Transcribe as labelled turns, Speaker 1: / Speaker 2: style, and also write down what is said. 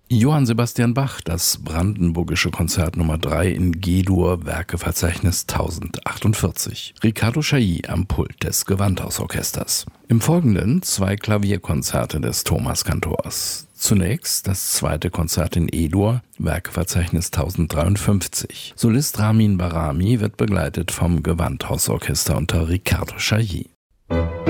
Speaker 1: Johann Sebastian Bach, das Brandenburgische Konzert Nummer 3 in G-Dur, Werkeverzeichnis 1048. Riccardo Chailly am Pult des Gewandhausorchesters. Im Folgenden 2 Klavierkonzerte des Thomaskantors. Zunächst das 2. Konzert in E-Dur, Werkeverzeichnis 1053. Solist Ramin Barami wird begleitet vom Gewandhausorchester unter Riccardo Chailly.